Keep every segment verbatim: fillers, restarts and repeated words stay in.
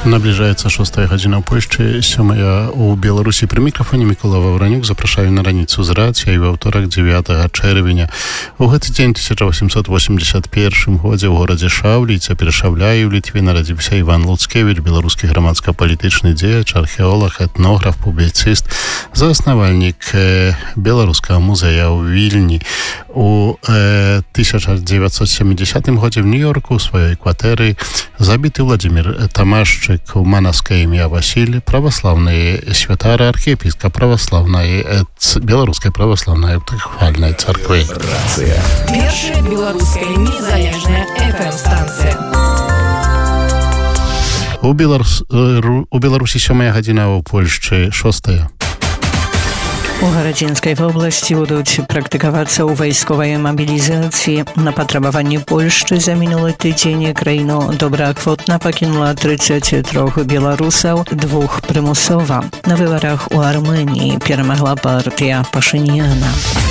Наближается шостая гадзіна ў Польшчы, сёмая у Беларусі. Пры мікрафоне Мікола Ваўранюк. Запрашаю на раніцу з рацыяй ва ўторак дзевятага чэрвеня. У гэты дзень тысяча восемьсот восемьдесят первым годзе ў горадзе Шаўлі, цяпер Шаўляі ў Літве, нарадзіўся Іван Луцкевіч, беларускі грамадска-палітычны дзеяч, археолог, этнограф, публіцыст, заснавальнік беларускага музея ў Вільні. У э, тысяча девятьсот семидесятым годзе в Нью-Йорку у сваёй кватэры забіты Владзімір Тамашчык, у манаскае імя Васіль, праваслаўны святар, архіепіскап праваслаўнай беларускай праваслаўнай аўтакефальнай царквы. Рацыя. Першая беларуская незалежная эф эм-станцыя. У, Беларус... у Беларусі сёмая гадзіна, у Польшчы шостая. У Гарадзінскай вобласці будуць практыкавацца ў вайсковай мабілізацыі. На патрабаванні Польшчы за мінулы тыдзень краіну добраахвотна пакінула тридцать три беларусаў, двух прымусова. На выбарах у Арменіі перамагла партыя Пашыняна.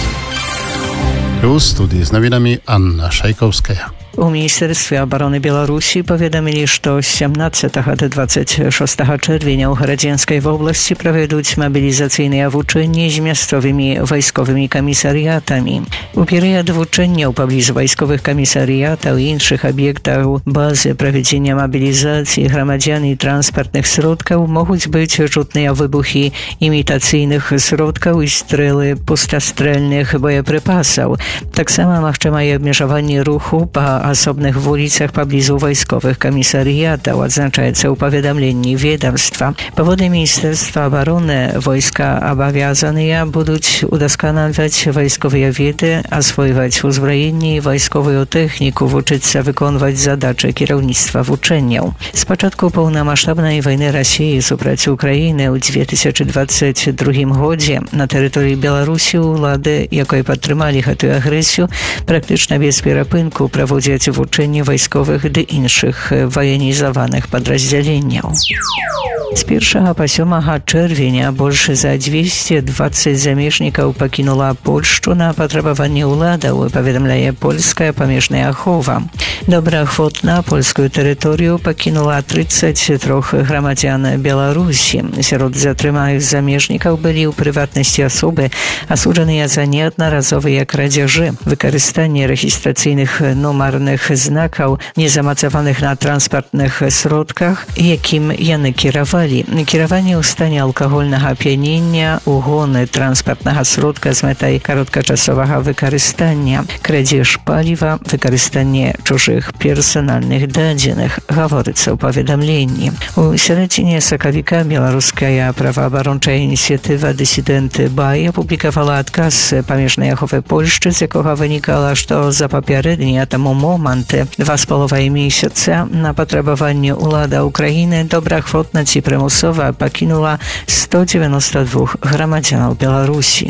У студыі з навінамі Анна Шайкаўская. У Міністэрстве абароны Беларусі паведамілі, што з сямнаццатага да двадцать шостага чэрвеня ў Гарадзінскай вобласці правядуць мабілізацыйныя вучэнні з мясцовымі вайсковымі камісарыятамі. У перыяд вучэнняў паблізу вайсковых камісарыятаў і іншых аб'ектаў базы правядзення мабілізацыі грамадзян і транспартных сродкаў могуць быць чутныя выбухі імітацыйных сродкаў і стрэлы пустастрэльных боепрыпасаў. Таксама магчыма і абмежаванне руху па асобных вуліцах паблізу вайсковых камісарыятаў, адзначаецца ў паведамленні ведомства. Паводле Міністэрства абароны, войска абавязаныя будуць удасканальваць вайсковыя веды, асвойваць узбраенне і вайсковую тэхніку, вучыцца выконваць задачы кіраўніцтва вучэнняў. З пачатку паўнамаштабнай вайны Расіі супраць Украіны ў две тысячы двадцать другім годзе на тэрыторыі Беларусі ўлады, якой падтрымалі гэтую агрэсію, практычна без перапынку праводзяць вучэнні вайсковых ды іншых ваенізаваных падраздзяленняў. З першага па сёмага чэрвеня больш за двести двадцать замежнікаў пакінула Польшчу на патрабаванне ўладаў, паведамляе польская памежная ахова. Добраахвотна польскую тэрыторыю пакінула тридцать три грамадзян Беларусі. Сярод затрыманых замежнікаў былі ў прыватнасці асобы, асуджаныя за неаднаразовыя крадзяжы, выкарыстанне рэгістрацыйных нумарных знакаў, незамацаваных на транспартных сродках, якім яны кіравалі, кіраванне ў стане алкагольнага ап'янення, угоны транспартнага сродка з мэтай кароткачасовага выкарыстання, крадзеж паліва, выкарыстанне чужых персанальных дадзеных, гаворыцца ў паведамленні. У сярэдзіне сакавіка беларуская праваабарончая ініцыятыва «Дысідэнты Бай» апублікавала адказ памежнай аховы Польшчы, з якога вынікала, што за папярэднія таму моманты два з паловай месяца на патрабаванне ўлада Украіны добраахвотна ці прымусова пакінула сто девяносто два грамадзянаў Беларусі.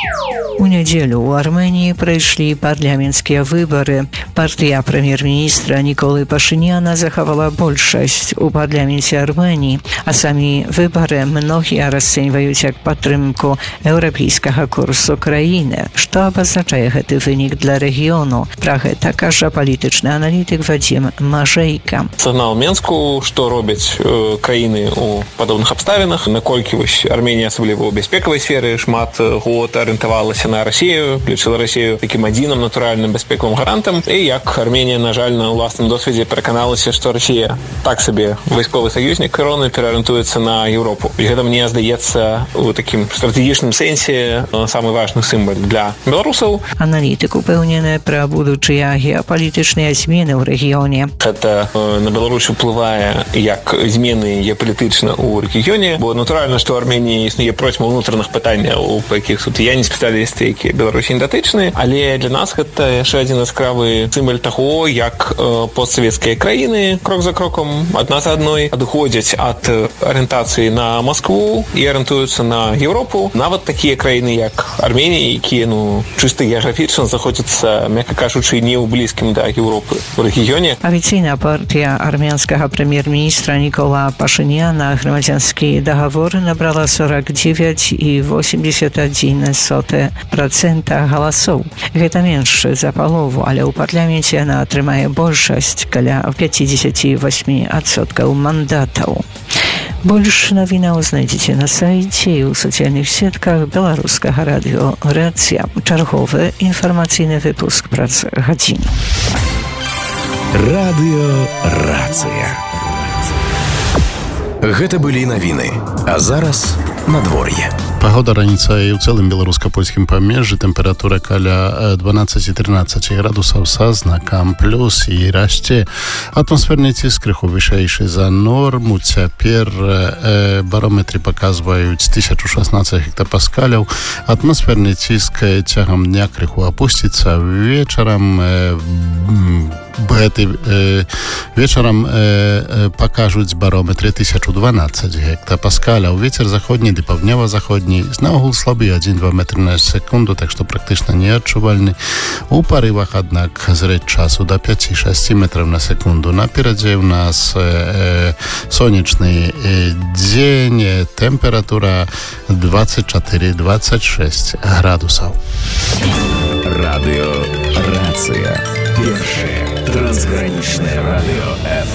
У нядзелю ў Арменіі прайшлі парламенцкія выбары. Партыя прэм'ер-міністра Ніколы Пашыняна захавала большасць у парламенце Арменіі, а самі выбары многія расцэньваюць як падтрымку еўрапейскага курсу краіны. Што абазначае гэты вынік для рэгіёну? Пра гэта кажа палітычны аналітык Вадзім Мажэйка. Сігнал Менску, што робяць э, краіны ў падобных абставінах, наколькі вось Арменія, асабліва ў бяспекавай сферы, шмат год арыентавалася на Расію, лічыла Расію такім адзіным натуральным бяспекавым гарантам, і як Арменія, на жаль, на ўласным досведзе пераканалася, што Расія так сабе вайсковы саюзнік короны пераарыентуецца на Еўропу. І гэта, мне здаецца, у такім стратэгічным сэнсе самы важны сімвал для беларусаў. Аналітык упэўнены пра будучыя геапалітычныя змены ў рэгіёне. Гэта на Беларусь уплывае як змены геапалітычна ў рэгіёне, бо натуральна, што ў Арменіі існуе процьма ўнутраных пытанняў, у якіх тут я не спецыяліст, якія Беларусі не датычны, але для нас гэта яшчэ адзін яскравы сімвал таго, як э, постсавецкія краіны крок за крокам, адна за адной адыходзяць ад арыентацыі на Маскву і арыентуюцца на Еўропу. Нават такія краіны, як Арменія, якія ну чыста геаграфічна знаходзяцца, мякка кажучы, не ў блізкім да Еўропы у рэгіёне. Афіцыйная партія армянскага прэм'ер-міністра Нікола Пашыняна грамадзянскі дагавор набрала сорок девять и восемьдесят один сотых процента галасоў. Гэта менш за палову, але ў парламенце яна атрымае большасць каля пятьдесят восемь адсоткаў мандатаў. Больш навінаў знайдзеце на сайце і ў сацыяльных сетках беларускага радыё «Рацыя». Чарговы інфармацыйны выпуск праз гадзіну. Радыё «Рацыя». Гэта былі навіны. А зараз надвор'е. Погода раніцай у цэлым беларуска-польскім памежжы, тэмпература каля дванаццаць-трынаццаць градусаў са знакам плюс і расце. Атмасферны ціск крыху вышэйшы за норму. Цяпер э, барометры паказваюць тысячу шаснаццаць гектапаскаляў. Атмасферны ціск цягам дня крыху апусціцца. Вечарам э, гэты э, вечарам э, пакажуць барометры тысячу дванаццаць гектапаскаляў. Вецер заходні ды паўднёва-заходні наогул слабы адзін-два метры на секунду, так што практычна неадчувальны. У парывах, аднак, зрэць часу да пяць-шэсць метраў на секунду. Наперадзе ў нас э, сонечны э, дзень, тэмпература двадцать четыре двадцать шесть градусаў. Радыё «Рацыя». Першае трансгранічнае радыё